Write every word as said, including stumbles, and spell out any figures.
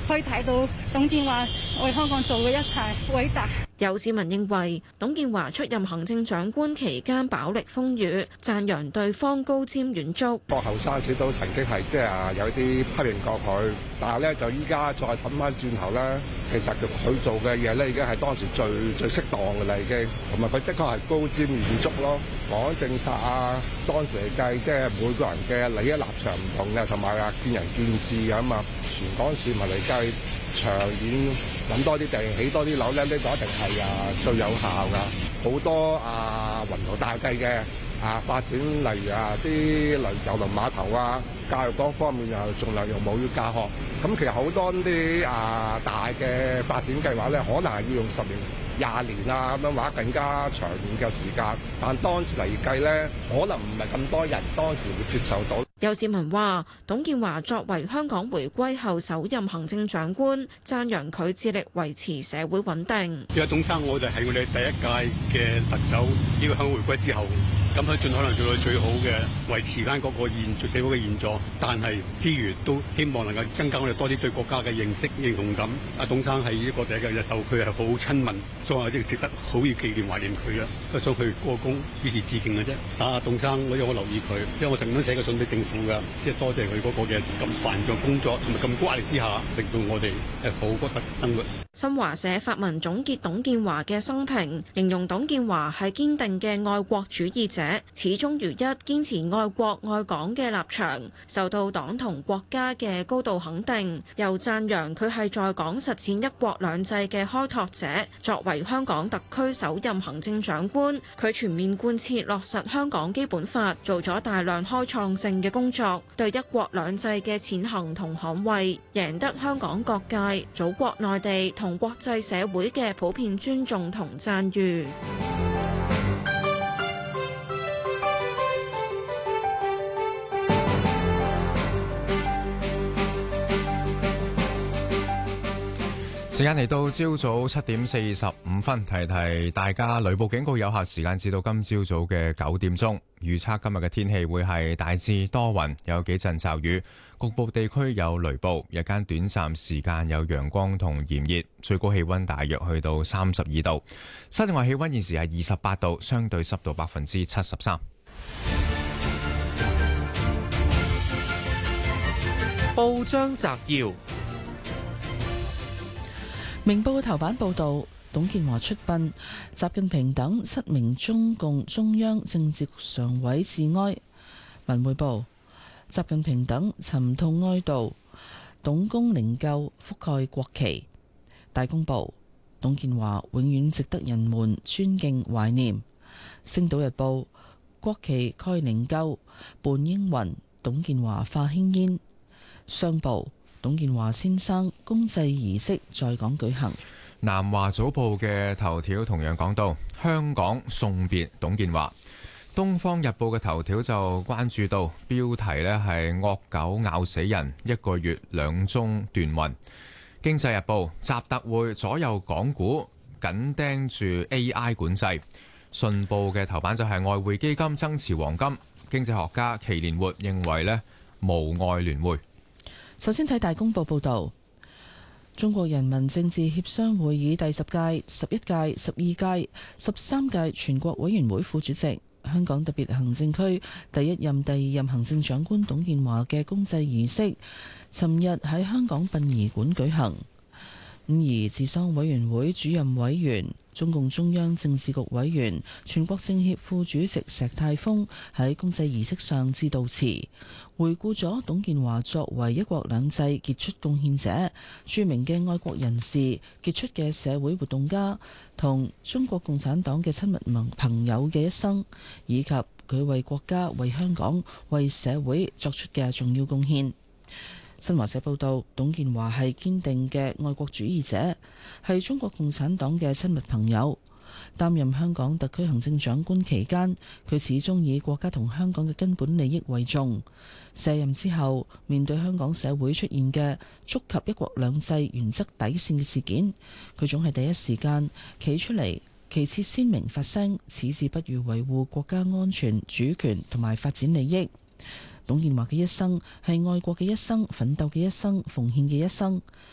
可以睇到董建華為香港做嘅一切偉大。 有市民認為董建華出任行政長官期間飽歷風雨，讚揚對方高瞻遠矚。 個後生時都曾經係即係啊有啲批評過佢，但係咧就依家再諗翻轉頭咧，其實佢做嘅嘢咧已經係當時最最適當嘅啦，已經同埋佢的確係高瞻遠矚咯。房屋政策啊，當時嚟計即係每個人嘅利益立場唔同嘅，同埋啊見仁見智嘅嘛。全港市民嚟計，長遠揾多啲地，起多啲樓咧，呢個一定係啊最有效噶。好多啊雲圖大計嘅啊發展，例如啊啲例如郵輪碼頭啊，教育嗰方面又仲量又冇要教學。咁其實好多啲啊大嘅發展計劃咧，可能係要用十年、廿年啊咁樣或者更加長遠嘅時間。但當時嚟計咧，可能唔係咁多人當時會接受到。 有市民話：董建華作為香港回歸後首任行政長官，讚揚佢致力維持社會穩定。 因為董生我哋係我哋第一屆嘅特首，呢個香港回歸之後，咁佢盡可能做到最好嘅維持翻嗰個現社會嘅現狀，但係之餘都希望能夠增加我哋多啲對國家嘅認識認同感。阿董生係呢個第一屆嘅受，佢係好親民，所以我哋值得好要紀念懷念佢啦，都想去過功以示致敬嘅啫。阿董生，我有我留意佢，因為我曾經寫過信俾政府㗎，即係多謝佢嗰個嘅咁繁重工作同埋咁高壓力之下，令到我哋係好覺得生活。 新華社發文總結董建華嘅生平，形容董建華係堅定嘅愛國主義者，始終如一堅持愛國愛港嘅立場，受到黨同國家嘅高度肯定。又讚揚佢係在港實踐一國兩制嘅開拓者。作為香港特區首任行政長官，佢全面貫徹落實香港基本法，做咗大量開創性嘅工作，對一國兩制嘅踐行同捍衛，贏得香港各界、祖國內地同國際社會嘅普遍尊重同讚譽。 時間嚟到朝早七點四十五分，提提大家雷暴警告有效時間至到今朝早嘅九點鐘。預測今日嘅天氣會係大致多雲，有幾陣驟雨，局部地區有雷暴，日間短暫時間有陽光同炎熱，最高氣溫大約去到三十二度。室外氣溫現時係二十八度，相對濕度百分之七十三。 報章摘要。明報嘅頭版報導，董建華出殯，習近平等七名中共中央政治局常委致哀。文匯報，習近平等沉痛哀悼，董公靈柩覆蓋國旗。大公報，董建華永遠值得人們尊敬懷念。星島日報，國旗蓋靈柩，伴英魂，董建華化輕煙。商報，董建華先生公祭儀式在港舉行。 南華早報嘅頭條同樣講到香港送別董建華。東方日報嘅頭條就關注到標題呢係惡狗咬死人，一個月兩宗斷魂。經濟日報，習特會左右港股，緊盯住 A I 管制。信報嘅頭版就係外匯基金增持黃金。經濟學家祁連活認為呢無礙聯匯。 首先睇大公報報導，中國人民政治協商會議第十屆、十一屆、十二屆、十三屆全國委員會副主席、香港特別行政區第一任、第二任行政長官董建華嘅公祭儀式，尋日喺香港殯儀館舉行。咁而治喪委員會主任委員、中共中央政治局委員、全國政協副主席石泰峰喺公祭儀式上致悼詞，回顧咗董建華作為一國兩制傑出貢獻者、著名嘅愛國人士、傑出嘅社會活動家同中國共產黨嘅親密盟朋友嘅一生，以及佢為國家、為香港、為社會作出嘅重要貢獻。新華社報道，董建華係堅定嘅愛國主義者，係中國共產黨嘅親密朋友。擔任香港特區行政長官期間，佢始終以國家同香港嘅根本利益為重。卸任之後，面對香港社會出現嘅觸及一國兩制原則底線嘅事件，佢總係第一時間企出嚟，旗幟鮮明發聲，矢志不渝維護國家安全、主權同埋發展利益。董建華嘅一生係愛國嘅一生，奮鬥嘅一生，奉獻嘅一生。